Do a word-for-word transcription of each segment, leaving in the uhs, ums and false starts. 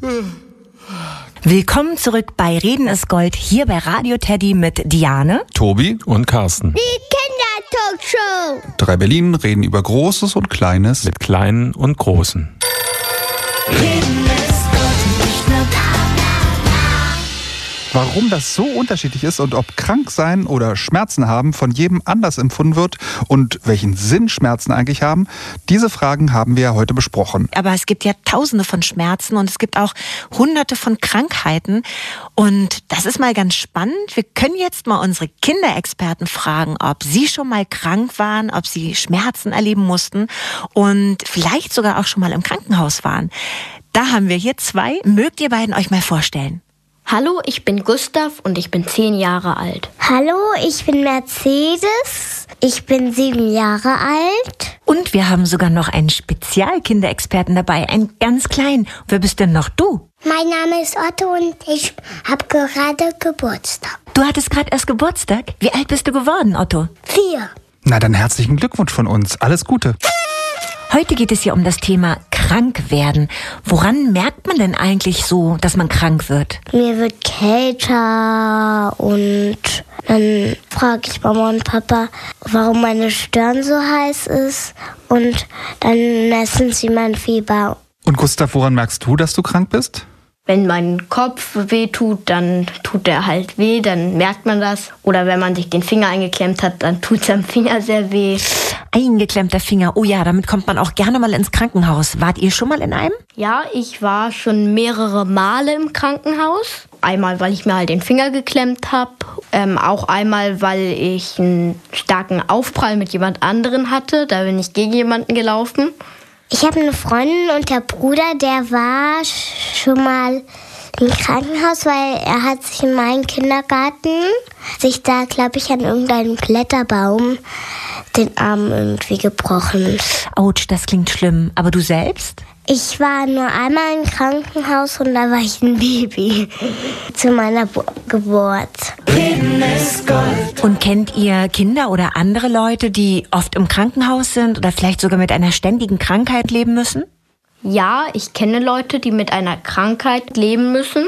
Willkommen zurück bei Reden ist Gold, hier bei Radio Teddy mit Diane, Tobi und Carsten. Die Kindertalkshow. Drei Berlin reden über Großes und Kleines mit Kleinen und Großen. Reden ist Gold, nicht nur Warum das so unterschiedlich ist und ob Kranksein oder Schmerzen haben von jedem anders empfunden wird und welchen Sinn Schmerzen eigentlich haben, diese Fragen haben wir ja heute besprochen. Aber es gibt ja tausende von Schmerzen und es gibt auch hunderte von Krankheiten. Und das ist mal ganz spannend. Wir können jetzt mal unsere Kinderexperten fragen, ob sie schon mal krank waren, ob sie Schmerzen erleben mussten und vielleicht sogar auch schon mal im Krankenhaus waren. Da haben wir hier zwei. Mögt ihr beiden euch mal vorstellen? Hallo, ich bin Gustav und ich bin zehn Jahre alt. Hallo, ich bin Mercedes. Ich bin sieben Jahre alt. Und wir haben sogar noch einen Spezialkinderexperten dabei, einen ganz kleinen. Wer bist denn noch du? Mein Name ist Otto und ich habe gerade Geburtstag. Du hattest gerade erst Geburtstag. Wie alt bist du geworden, Otto? Vier. Na dann herzlichen Glückwunsch von uns. Alles Gute. Heute geht es hier um das Thema krank werden. Woran merkt man denn eigentlich so, dass man krank wird? Mir wird kälter und dann frage ich Mama und Papa, warum meine Stirn so heiß ist und dann messen sie mein Fieber. Und Gustav, woran merkst du, dass du krank bist? Wenn mein Kopf weh tut, dann tut der halt weh, dann merkt man das. Oder wenn man sich den Finger eingeklemmt hat, dann tut es am Finger sehr weh. Eingeklemmter Finger, oh ja, damit kommt man auch gerne mal ins Krankenhaus. Wart ihr schon mal in einem? Ja, ich war schon mehrere Male im Krankenhaus. Einmal, weil ich mir halt den Finger geklemmt habe. Ähm, auch einmal, weil ich einen starken Aufprall mit jemand anderen hatte. Da bin ich gegen jemanden gelaufen. Ich habe eine Freundin und der Bruder, der war schon mal im Krankenhaus, weil er hat sich in meinem Kindergarten, sich da, glaube ich, an irgendeinem Kletterbaum den Arm irgendwie gebrochen. Autsch, das klingt schlimm. Aber du selbst? Ich war nur einmal im Krankenhaus und da war ich ein Baby zu meiner Bo- Geburt. Reden ist Gold. Und kennt ihr Kinder oder andere Leute, die oft im Krankenhaus sind oder vielleicht sogar mit einer ständigen Krankheit leben müssen? Ja, ich kenne Leute, die mit einer Krankheit leben müssen,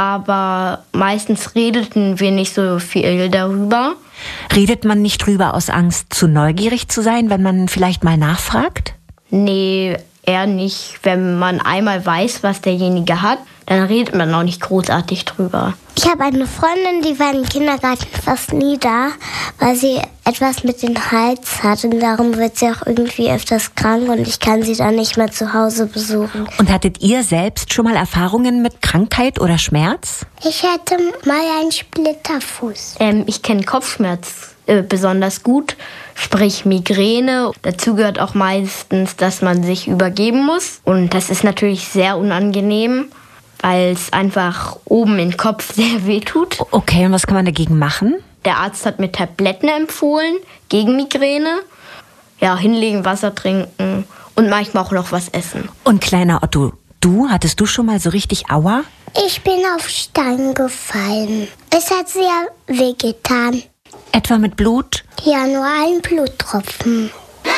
aber meistens redeten wir nicht so viel darüber. Redet man nicht drüber aus Angst, zu neugierig zu sein, wenn man vielleicht mal nachfragt? Nee, eher nicht. Wenn man einmal weiß, was derjenige hat, dann redet man auch nicht großartig drüber. Ich habe eine Freundin, die war im Kindergarten fast nie da, weil sie etwas mit dem Hals hat und darum wird sie auch irgendwie öfters krank und ich kann sie dann nicht mehr zu Hause besuchen. Und hattet ihr selbst schon mal Erfahrungen mit Krankheit oder Schmerz? Ich hatte mal einen Splitterfuß. Ähm, ich kenne Kopfschmerz äh, besonders gut, sprich Migräne. Dazu gehört auch meistens, dass man sich übergeben muss und das ist natürlich sehr unangenehm, weil es einfach oben im Kopf sehr weh tut. Okay, und was kann man dagegen machen? Der Arzt hat mir Tabletten empfohlen gegen Migräne. Ja, hinlegen, Wasser trinken und manchmal auch noch was essen. Und kleiner Otto, du, hattest du schon mal so richtig Aua? Ich bin auf Stein gefallen. Es hat sehr wehgetan. Etwa mit Blut? Ja, nur ein Bluttropfen.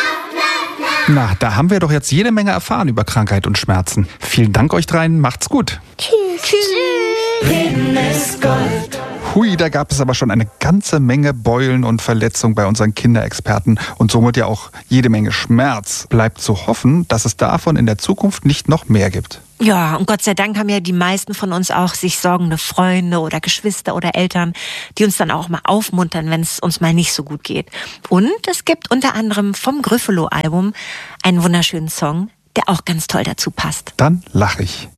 Na, da haben wir doch jetzt jede Menge erfahren über Krankheit und Schmerzen. Vielen Dank euch dreien, macht's gut. Tschüss. Tschüss. Reden ist Gold. Hui, da gab es aber schon eine ganze Menge Beulen und Verletzungen bei unseren Kinderexperten und somit ja auch jede Menge Schmerz. Bleibt zu hoffen, dass es davon in der Zukunft nicht noch mehr gibt. Ja, und Gott sei Dank haben ja die meisten von uns auch sich sorgende Freunde oder Geschwister oder Eltern, die uns dann auch mal aufmuntern, wenn es uns mal nicht so gut geht. Und es gibt unter anderem vom Gryffalo-Album einen wunderschönen Song, der auch ganz toll dazu passt. Dann lach ich.